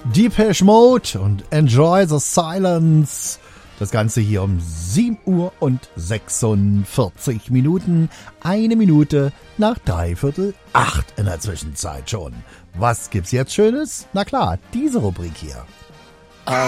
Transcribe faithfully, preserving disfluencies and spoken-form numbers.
Depeche Mode und Enjoy the Silence. Das Ganze hier um sieben Uhr und sechsundvierzig Minuten. Eine Minute nach dreiviertel acht in der Zwischenzeit schon. Was gibt's jetzt Schönes? Na klar, diese Rubrik hier.